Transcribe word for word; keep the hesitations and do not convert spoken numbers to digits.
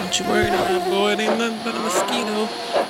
Don't you worry about that boy. It ain't nothing but a mosquito.